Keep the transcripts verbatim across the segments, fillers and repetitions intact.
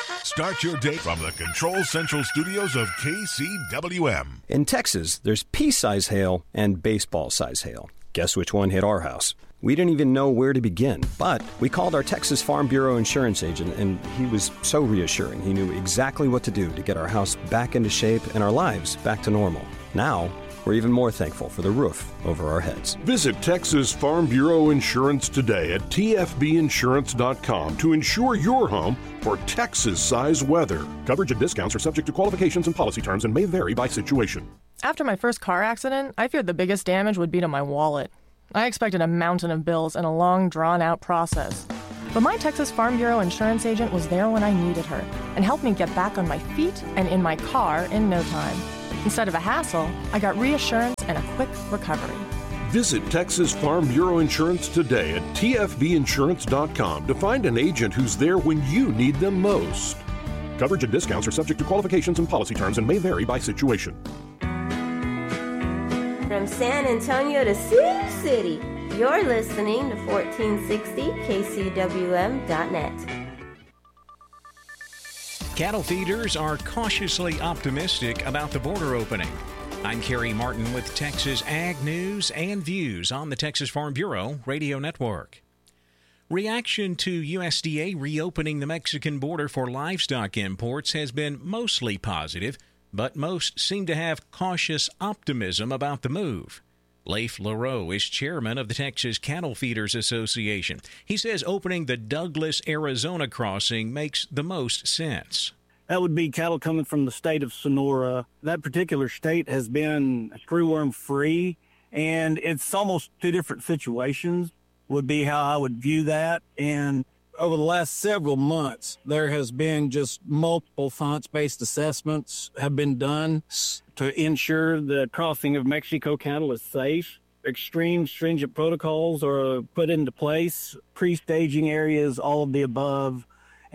Start your day from the Control Central studios of K C W M. In Texas, there's pea-size hail and baseball-size hail. Guess which one hit our house? We didn't even know where to begin, but we called our Texas Farm Bureau insurance agent, and he was so reassuring. He knew exactly what to do to get our house back into shape and our lives back to normal. Now, we're even more thankful for the roof over our heads. Visit Texas Farm Bureau Insurance today at T F B insurance dot com to insure your home for Texas-size weather. Coverage and discounts are subject to qualifications and policy terms and may vary by situation. After my first car accident, I feared the biggest damage would be to my wallet. I expected a mountain of bills and a long, drawn-out process. But my Texas Farm Bureau insurance agent was there when I needed her and helped me get back on my feet and in my car in no time. Instead of a hassle, I got reassurance and a quick recovery. Visit Texas Farm Bureau Insurance today at T F B insurance dot com to find an agent who's there when you need them most. Coverage and discounts are subject to qualifications and policy terms and may vary by situation. From San Antonio to Sioux City, you're listening to fourteen sixty K C W M dot net. Cattle feeders are cautiously optimistic about the border opening. I'm Kerry Martin with Texas Ag News and Views on the Texas Farm Bureau Radio Network. Reaction to U S D A reopening the Mexican border for livestock imports has been mostly positive, but most seem to have cautious optimism about the move. Leif LaRoe is chairman of the Texas Cattle Feeders Association. He says opening the Douglas, Arizona crossing makes the most sense. That would be cattle coming from the state of Sonora. That particular state has been screwworm free, and it's almost two different situations would be how I would view that. And over the last several months, there has been just multiple science-based assessments have been done to ensure the crossing of Mexico cattle is safe. Extreme stringent protocols are put into place, pre-staging areas, all of the above.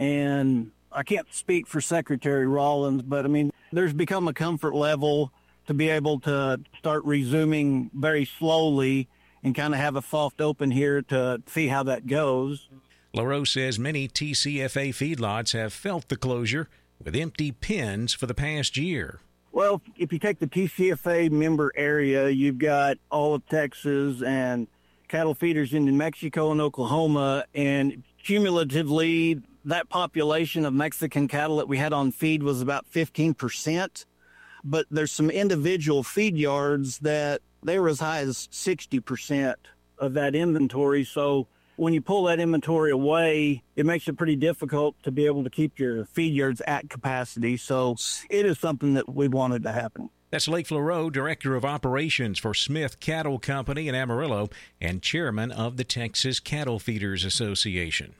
And I can't speak for Secretary Rollins, but I mean, there's become a comfort level to be able to start resuming very slowly and kind of have a soft open here to see how that goes. LaRoe says many T C F A feedlots have felt the closure with empty pens for the past year. Well, if you take the T C F A member area, you've got all of Texas and cattle feeders in New Mexico and Oklahoma, and cumulatively, that population of Mexican cattle that we had on feed was about fifteen percent. But there's some individual feed yards that they were as high as sixty percent of that inventory. So when you pull that inventory away, it makes it pretty difficult to be able to keep your feed yards at capacity. So it is something that we wanted to happen. That's Leif LaRoe, Director of Operations for Smith Cattle Company in Amarillo and Chairman of the Texas Cattle Feeders Association.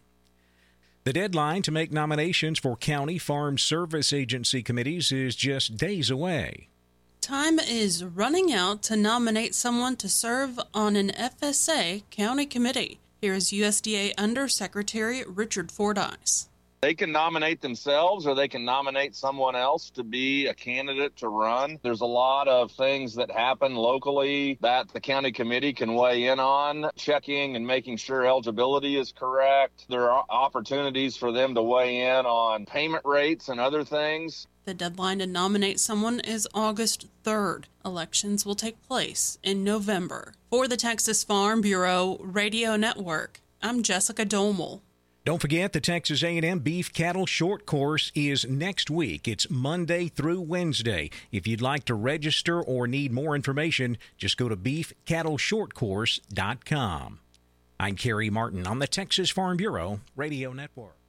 The deadline to make nominations for county farm service agency committees is just days away. Time is running out to nominate someone to serve on an F S A county committee. Here is U S D A Undersecretary Richard Fordyce. They can nominate themselves or they can nominate someone else to be a candidate to run. There's a lot of things that happen locally that the county committee can weigh in on, checking and making sure eligibility is correct. There are opportunities for them to weigh in on payment rates and other things. The deadline to nominate someone is August third. Elections will take place in November. For the Texas Farm Bureau Radio Network, I'm Jessica Domel. Don't forget, the Texas A and M Beef Cattle Short Course is next week. It's Monday through Wednesday. If you'd like to register or need more information, just go to beef cattle short course dot com. I'm Kerry Martin on the Texas Farm Bureau Radio Network.